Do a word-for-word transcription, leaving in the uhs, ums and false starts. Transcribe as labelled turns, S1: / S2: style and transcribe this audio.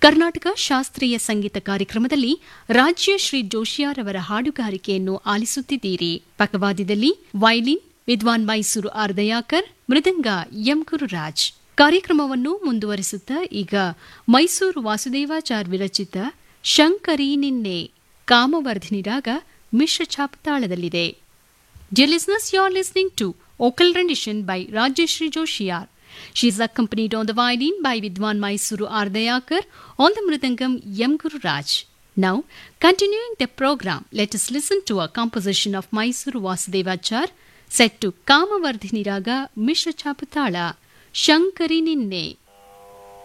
S1: ಕರ್ನಾಟಕ ಶಾಸ್ತ್ರೀಯ ಸಂಗೀತ ಕಾರ್ಯಕ್ರಮದಲ್ಲಿ ರಾಜ್ಯ ಶ್ರೀ ಜೋಶಿಯಾರ್ ಅವರ ಹಾಡುಗಾರಿಕೆಯನ್ನು ಆಲಿಸುತ್ತಿದ್ದೀರಿ. ಪಕ್ಕವಾದ್ಯದಲ್ಲಿ ವೈಲಿನ್ ವಿದ್ವಾನ್ ಮೈಸೂರು ಆರ್ ದಯಾಕರ್, ಮೃದಂಗ ಎಂ ಗುರುರಾಜ್. ಕಾರ್ಯಕ್ರಮವನ್ನು ಮುಂದುವರಿಸುತ್ತಾ ಈಗ ಮೈಸೂರು ವಾಸುದೇವಾಚಾರ್ ವಿರಚಿತ ಶಂಕರಿ ನಿನ್ನೆ ಕಾಮವರ್ಧಿನಿ ರಾಗ ಮಿಶ್ರ ಛಾಪತಾಳದಲ್ಲಿದೆ. Dear listeners, you are listening to vocal rendition by Rajyashree Joshiyar. She is accompanied on the violin by Vidwan Mysuru R. Dayakar, on the mridangam M. Guru Raj. Now, continuing the program, let us listen to a composition of Mysuru Vasudevachar set to Kamavardhini Raga Mishra Chaputala, Shankari Ninne.